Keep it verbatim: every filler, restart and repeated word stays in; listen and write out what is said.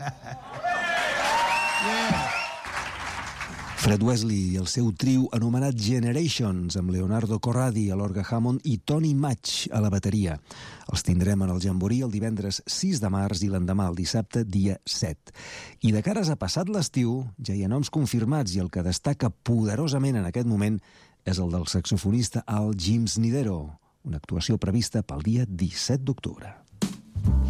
Fred Wesley i el seu trio anomenat Generations, amb Leonardo Corradi a l'orgue Hammond i Tony Match a la bateria. Els tindrem en el Jamboree el divendres sis de març i l'endemà el dissabte dia set. I de cares a passat l'estiu ja hi ha noms confirmats i el que destaca poderosament en aquest moment és el del saxofonista Al Jim Snidero, una actuació prevista pel dia disset d'octubre.